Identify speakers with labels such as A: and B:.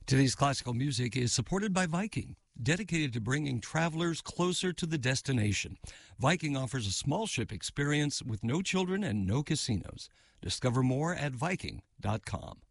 A: Today's classical music is supported by Viking, dedicated to bringing travelers closer to the destination. Viking offers a small ship experience with no children and no casinos. Discover more at Viking.com.